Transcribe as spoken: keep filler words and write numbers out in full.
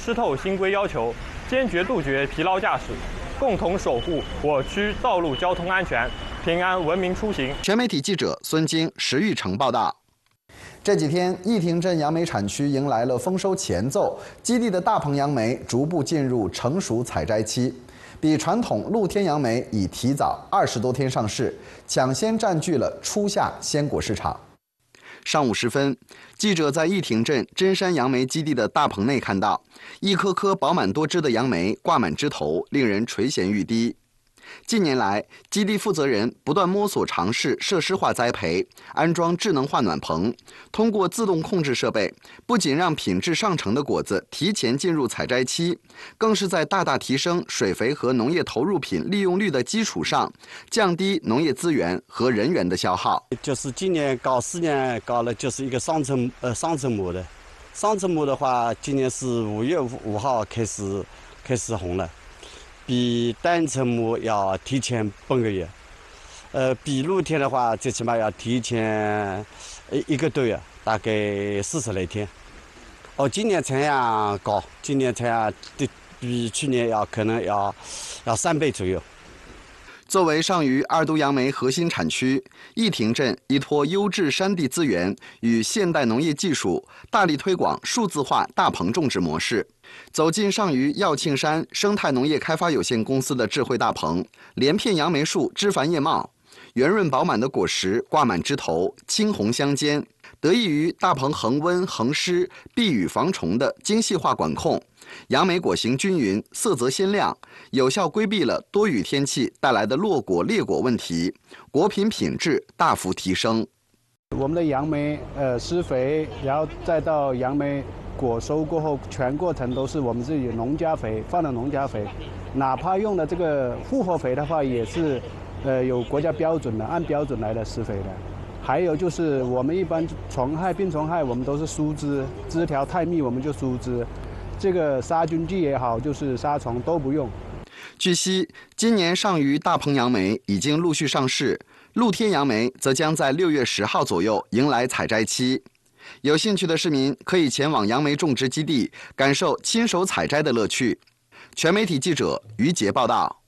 吃透新规要求，坚决杜绝疲劳驾驶，共同守护我区道路交通安全，平安文明出行。 全媒体记者孙京、石玉成报道。这几天，义亭镇杨梅产区迎来了丰收前奏，基地的大棚杨梅逐步进入成熟采摘期，比传统露天杨梅已提早二十多天上市，抢先占据了初夏鲜果市场。上午时分，记者在义亭镇真山杨梅基地的大棚内看到，一颗颗饱满多汁的杨梅挂满枝头，令人垂涎欲滴。近年来，基地负责人不断摸索尝试设施化栽培，安装智能化暖棚，通过自动控制设备，不仅让品质上乘的果子提前进入采摘期，更是在大大提升水肥和农业投入品利用率的基础上，降低农业资源和人员的消耗。 就是今年搞四年搞了，就是一个双层呃双层膜的，双层膜的话，今年是五月五号开始开始红了。比单层膜要提前半个月，呃，比露天的话，最起码要提前一个多月，大概四十来天。哦，今年产量高，今年产量比去年要可能要要三倍左右。 作为上虞二都杨梅核心产区，义亭镇依托优质山地资源与现代农业技术，大力推广数字化大棚种植模式。走进上虞耀庆山生态农业开发有限公司的智慧大棚，连片杨梅树枝繁叶茂，圆润饱满的果实挂满枝头，青红相间。得益于大棚恒温恒湿、避雨防虫的精细化管控，杨梅果形均匀，色泽鲜亮，有效规避了多雨天气带来的落果裂果问题，果品品质大幅提升。 我们的杨梅呃施肥，然后再到杨梅果收过后，全过程都是我们自己农家肥，放的农家肥，哪怕用的这个复合肥的话，也是呃有国家标准的，按标准来的施肥的。还有就是我们一般虫害、病虫害，我们都是疏枝，枝条太密我们就疏枝。这个杀菌剂也好，就是杀虫都不用。 据悉，今年上虞大棚杨梅已经陆续上市，露天杨梅则将在六月十号左右迎来采摘期。有兴趣的市民可以前往杨梅种植基地，感受亲手采摘的乐趣。全媒体记者于杰报道。